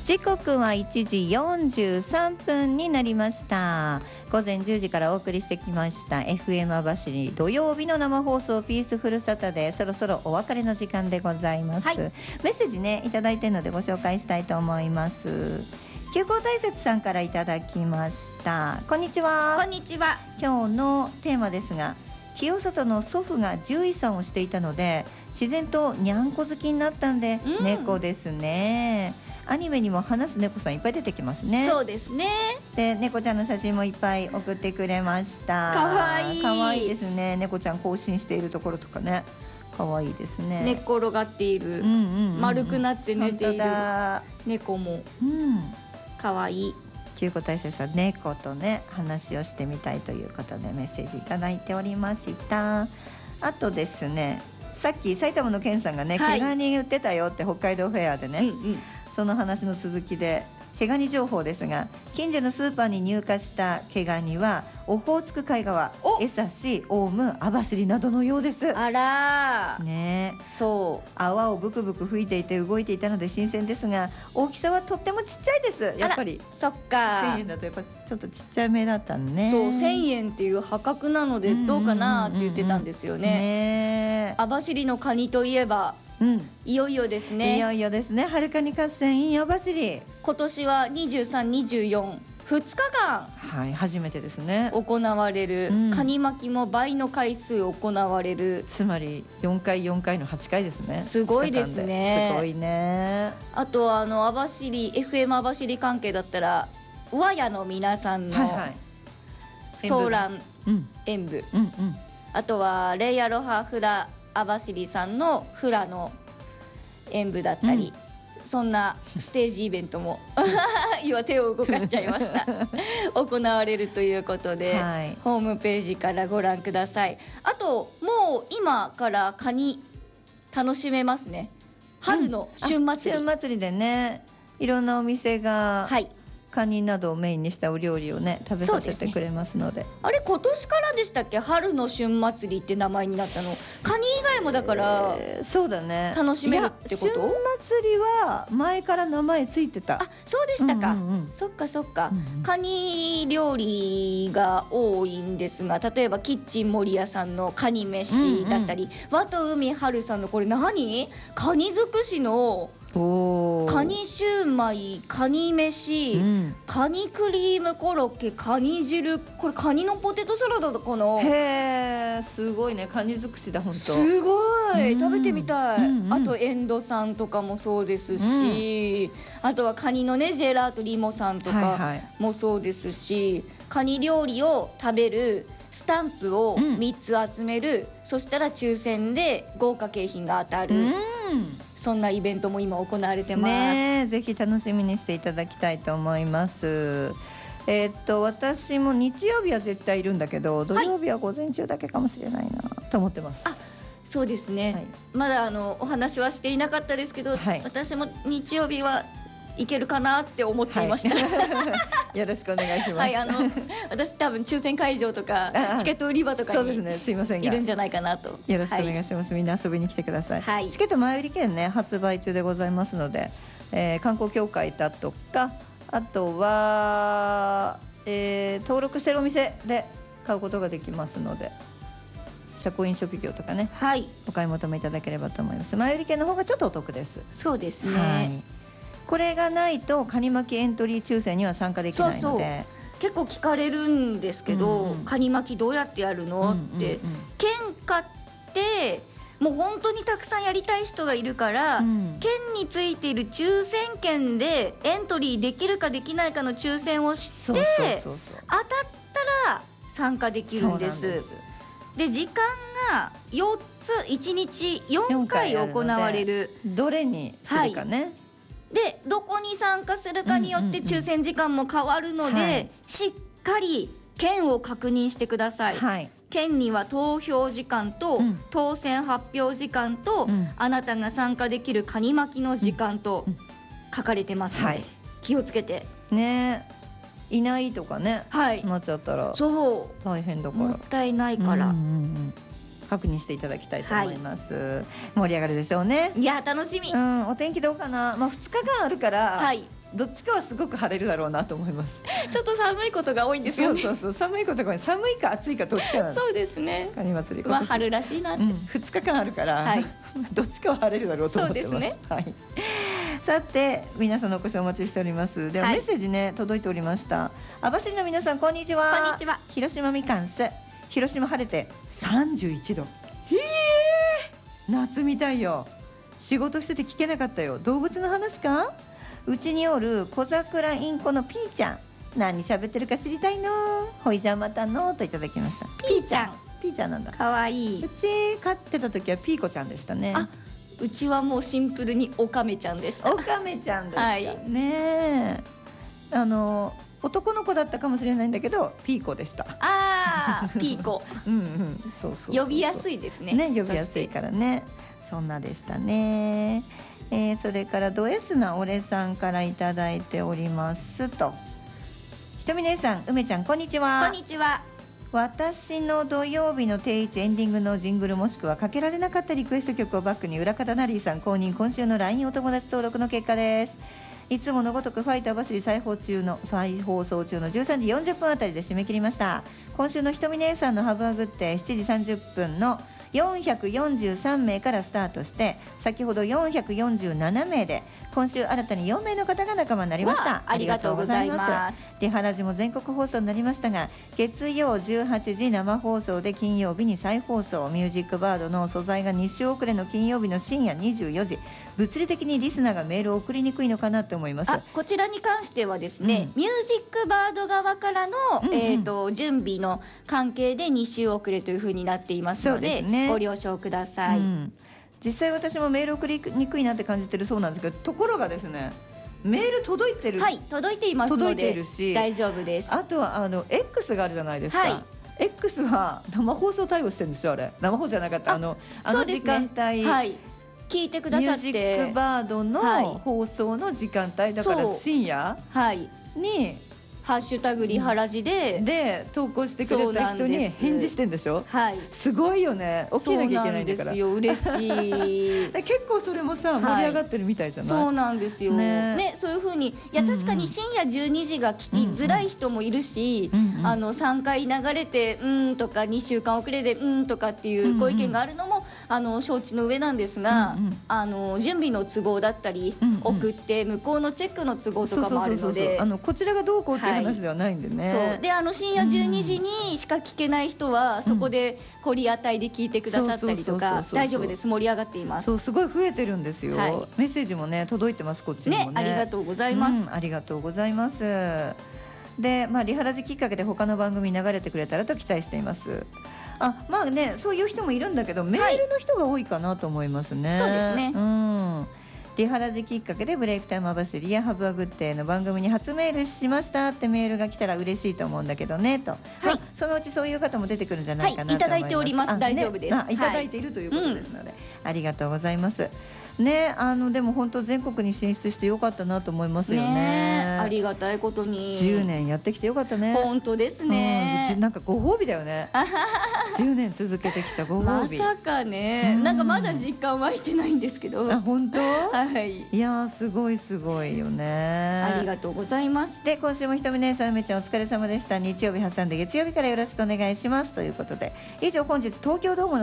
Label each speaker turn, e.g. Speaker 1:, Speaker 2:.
Speaker 1: 時刻は1時43分になりました。午前10時からお送りしてきました FM 網走土曜日の生放送ピースフルサタデー、そろそろお別れの時間でございます、はい、メッセージねいただいているのでご紹介したいと思います。休校大切さんからいただきました。こんにちは。
Speaker 2: こんにちは。
Speaker 1: 今日のテーマですが、清里の祖父が獣医さんをしていたので自然とにゃんこ好きになったんで、猫ですね。アニメにも話す猫さんいっぱい出てきますね。
Speaker 2: そうですね。
Speaker 1: で猫ちゃんの写真もいっぱい送ってくれました。
Speaker 2: かわいい。
Speaker 1: かわいいですね。猫ちゃん行進しているところとかね、かわいいですね。
Speaker 2: 寝っ転がっている、丸くなって寝ている猫も、かわいい。
Speaker 1: 休校大切さん、猫とね話をしてみたいということでメッセージいただいておりました。あとですね、さっき埼玉の健さんがね、毛ガニ売ってたよって北海道フェアでね、その話の続きで毛ガニ情報ですが、近所のスーパーに入荷した毛ガニはオホーツク海側、江差、オウム、網走などのようです。
Speaker 2: あら
Speaker 1: ね、
Speaker 2: そう
Speaker 1: 泡をブクブク吹いていて動いていたので新鮮ですが、大きさはとってもちっちゃいです。やっぱり
Speaker 2: そっか、
Speaker 1: 1000円だとやっぱちょっとちっちゃめだったね。
Speaker 2: そう、1000円っていう破格なのでどうかなって言ってたんですよね。網走のカニといえば、いよいよですね。
Speaker 1: いよいよですね。はるかに合戦 in 網走、
Speaker 2: 今年は23、24、2日間、
Speaker 1: はい、初めてですね
Speaker 2: 行われる、カニ巻きも倍の回数行われる、
Speaker 1: つまり4回4回の8回ですね。
Speaker 2: すごいですね。
Speaker 1: すごいね。
Speaker 2: あとは網走 FM 網走関係だったら和屋の皆さんのソーラン演舞、あとはレイアロハフラ網走さんのフラの演舞だったり、そんなステージイベントも今手を動かしちゃいました行われるということで、ホームページからご覧ください。あともう今からカニ楽しめますね。春の旬祭り、
Speaker 1: 旬祭りでね、いろんなお店が、カニなどをメインにしたお料理をね食べさせてくれますので。
Speaker 2: あれ今年からでしたっけ、春の旬祭りって名前になったの。カニ以外もだから、
Speaker 1: そうだね、
Speaker 2: 楽しめるってこと。
Speaker 1: 旬祭りは前から名前ついてた。
Speaker 2: あ、そうでしたか、そっかそっか、カニ料理が多いんですが、例えばキッチン守屋さんのカニ飯だったり、和と海春さんのこれ何、カニ尽くしのカニシューマイ、カニ飯、カニクリームコロッケ、カニ汁、これカニのポテトサラダだかな。
Speaker 1: へー、すごいね、カニ尽くしだ。本当
Speaker 2: すごい、食べてみたい。あとエンドさんとかもそうですし、あとはカニのねジェラートリモさんとかもそうですし、カニ料理を食べるスタンプを3つ集める、そしたら抽選で豪華景品が当たる、そんなイベントも今行われてますね。
Speaker 1: ぜひ楽しみにしていただきたいと思います。私も日曜日は絶対いるんだけど、土曜日は午前中だけかもしれないなと思ってます。
Speaker 2: あ、そうですね、まだお話はしていなかったですけど、私も日曜日は行けるかなって思っていました、
Speaker 1: よろしくお願いします。
Speaker 2: 私多分抽選会場とかチケット売り場とかにいるんじゃないかなと。
Speaker 1: よろしくお願いします、みんな遊びに来てください。チケット前売り券ね発売中でございますので、観光協会だとか、あとは、登録してるお店で買うことができますので、車庫飲食業とかね、お買い求めいただければと思います。前売り券の方がちょっとお得です。
Speaker 2: そうですね、
Speaker 1: これがないとカニ巻きエントリー抽選には参加できないので、
Speaker 2: 結構聞かれるんですけど、カニ巻きどうやってやるのって、券買ってもう本当にたくさんやりたい人がいるから、券についている抽選券でエントリーできるかできないかの抽選をして当たったら参加できるんです。で時間が4つ、1日4回行われる。
Speaker 1: どれにするかね、
Speaker 2: でどこに参加するかによって抽選時間も変わるので、しっかり券を確認してください。券には投票時間と、当選発表時間と、あなたが参加できるカニ巻きの時間と書かれてますので、気をつけてね。
Speaker 1: いないとかね、なっちゃったら大変だから、
Speaker 2: もったいないから、
Speaker 1: 確認していただきたいと思います、盛り上がるでしょうね。
Speaker 2: いや楽しみ、
Speaker 1: お天気どうかな。2日間あるから、 どっちかはすごく晴れるだろうなと思います。
Speaker 2: ちょっと寒いことが多いんですよね。
Speaker 1: そう寒いことが寒いか暑いかどっちかなんです。
Speaker 2: そうですね。
Speaker 1: カニ祭り
Speaker 2: まあ春らしいなって、
Speaker 1: 2日間あるから、はい、どっちかは晴れるだろうと思ってます。
Speaker 2: そうですね。
Speaker 1: はい。さて皆さんのお越しお待ちしております。では、メッセージね届いておりました。網走の皆さんこんにちは。
Speaker 2: こんにちは。
Speaker 1: 広島みかんす。広島晴れて31度。夏みたいよ。仕事してて聞けなかったよ。動物の話か？うちにおる小桜インコのピーちゃん。何喋ってるか知りたいの。ほいじゃまたのといただきました。
Speaker 2: ピーちゃん。
Speaker 1: ピーちゃんなんだ。
Speaker 2: かわいい。
Speaker 1: うち飼ってた時はピーコちゃんでしたね。
Speaker 2: あ、うちはもうシンプルにオカメちゃんでした。
Speaker 1: オカメちゃんですか、
Speaker 2: はい、
Speaker 1: ねえ。男の子だったかもしれないんだけどピーコでした。
Speaker 2: あーピーコ
Speaker 1: そう
Speaker 2: 呼びやすいですね。
Speaker 1: 呼びやすいからね。そんなでしたね。それからド S な俺さんからいただいておりますと、ひとみ姉さん、梅ちゃんこんにちは。
Speaker 2: こんにちは。
Speaker 1: 私の土曜日の定位置エンディングのジングルもしくはかけられなかったリクエスト曲をバックに裏方ナリーさん公認今週の LINE お友達登録の結果です。いつものごとくファイターバスリ再放送中の13時40分あたりで締め切りました。今週のひとみ姉さんのハブハグって7時30分の443名からスタートして、先ほど447名で今週新たに4名の方が仲間になりました。
Speaker 2: ありがとうございます。
Speaker 1: リハラジも全国放送になりましたが、月曜18時生放送で金曜日に再放送、ミュージックバードの素材が2週遅れの金曜日の深夜24時、物理的にリスナーがメールを送りにくいのかなと思います。
Speaker 2: こちらに関してはですね、ミュージックバード側からの、準備の関係で2週遅れというふうになっていますので、ご了承ください。
Speaker 1: 実際私もメール送りにくいなって感じてるそうなんですけど、ところがですね、メール届いてる、
Speaker 2: はい、届いていますので大丈夫です。
Speaker 1: あとはX があるじゃないですか、はい、X は生放送対応してるんですよ。あれ生放送じゃなかった、あの時間帯、
Speaker 2: はい、聞いてくださって、
Speaker 1: ミュージックバードの放送の時間帯だから深夜に
Speaker 2: ハッシュタグリハラジで
Speaker 1: 投稿してくれた人に返事してんでしょ。
Speaker 2: はい、
Speaker 1: すごいよね。起きなきゃいけないんだから。
Speaker 2: そうなんですよ。嬉しい。
Speaker 1: 結構それもさ盛り上がってるみたいじゃない。
Speaker 2: そうなんですよ。ね、そういう風に、いや確かに深夜12時が聞きづらい人もいるし、3回流れてとか2週間遅れでとかっていうご意見があるのも承知の上なんですが、準備の都合だったり、送って向こうのチェックの都合とかもあるので、
Speaker 1: こちらがどうこうっていう話ではないんでね。
Speaker 2: そうで、深夜12時にしか聞けない人はそこでコリアタイで聞いてくださったりとか、大丈夫です。盛り上がっています。
Speaker 1: そう、すごい増えてるんですよ。メッセージもね届いてます。こっちにもね。
Speaker 2: ありがとうございます。
Speaker 1: ありがとうございます。で、リハラジきっかけで他の番組流れてくれたらと期待しています。まあね、そういう人もいるんだけど、メールの人が多いかなと思いますね。
Speaker 2: そうですね。
Speaker 1: リハラジきっかけでブレイクタイム網走やハブアグッデーの番組に初メールしましたってメールが来たら嬉しいと思うんだけどねと、そのうちそういう方も出てくるんじゃないかなと思います。いただいております。
Speaker 2: 大丈夫です。
Speaker 1: いただいているということですので、ありがとうございますね。でも本当全国に進出してよかったなと思いますよね。
Speaker 2: ありがたいことに
Speaker 1: 10年やってきてよかったね。
Speaker 2: 本当ですね。
Speaker 1: うちなんかご褒美だよね。10年続けてきたご褒美。
Speaker 2: まさかね、なんかまだ実感湧いてないんですけど。
Speaker 1: 本当？
Speaker 2: はい。
Speaker 1: いやすごいすごいよね。
Speaker 2: ありがとうございます。
Speaker 1: で、今週もひとみ姉さん、梅ちゃんお疲れ様でした。日曜日挟んで月曜日からよろしくお願いしますということで、以上本日東京ドームの